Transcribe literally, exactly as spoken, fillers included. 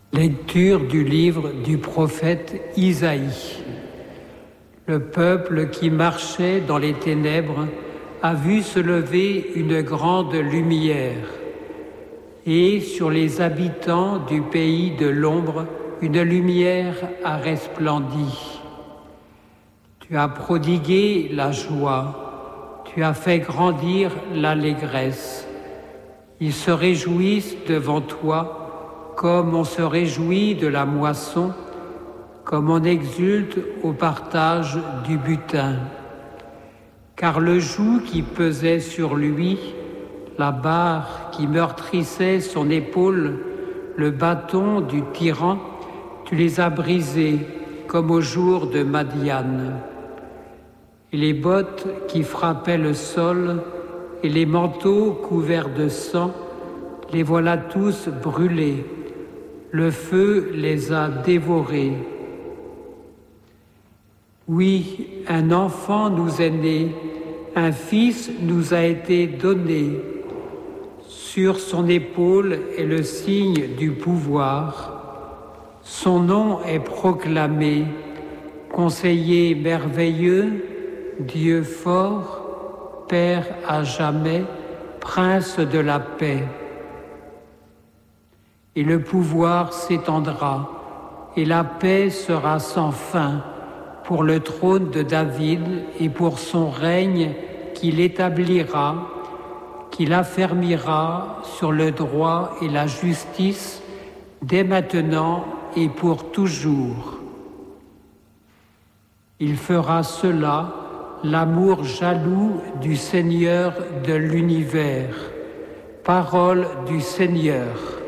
Lecture du livre du prophète Isaïe. Le peuple qui marchait dans les ténèbres a vu se lever une grande lumière, et sur les habitants du pays de l'ombre, une lumière a resplendi. Tu as prodigué la joie, tu as fait grandir l'allégresse. Ils se réjouissent devant toi comme on se réjouit de la moisson, comme on exulte au partage du butin. Car le joug qui pesait sur lui, la barre qui meurtrissait son épaule, le bâton du tyran, tu les as brisés comme au jour de Madian. Et les bottes qui frappaient le sol et les manteaux couverts de sang, les voilà tous brûlés. Le feu les a dévorés. Oui, un enfant nous est né, un fils nous a été donné. Sur son épaule est le signe du pouvoir. Son nom est proclamé, conseiller merveilleux, Dieu fort, Père à jamais, Prince de la paix. Et le pouvoir s'étendra, et la paix sera sans fin pour le trône de David et pour son règne qu'il établira, qu'il affermira sur le droit et la justice dès maintenant et pour toujours. Il fera cela, l'amour jaloux du Seigneur de l'univers. Parole du Seigneur.